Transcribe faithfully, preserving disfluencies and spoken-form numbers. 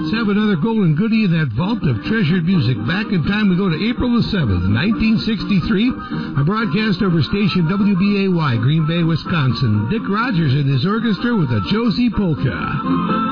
let's have another golden goodie in that vault of treasured music. Back in time, we go to April the seventh, nineteen sixty-three, a broadcast over station W B A Y, Green Bay, Wisconsin. Dick Rogers and his orchestra with a Josie Polka.